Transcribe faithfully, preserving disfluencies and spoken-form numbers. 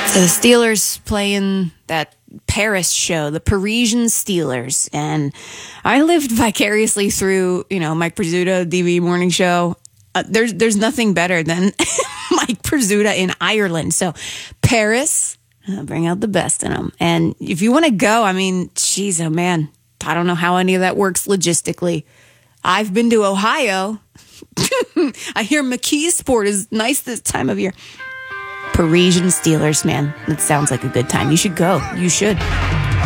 So the Steelers playing that Paris show, the Parisian Steelers. And I lived vicariously through, you know, Mike Pizzuta, D V Morning Show. Uh, there's there's nothing better than Mike Pizzuta in Ireland. So Paris, uh, bring out the best in them. And if you want to go, I mean, geez, oh man, I don't know how any of that works logistically. I've been to Ohio. I hear McKeesport is nice this time of year. Parisian Steelers, man. That sounds like a good time. You should go. You should.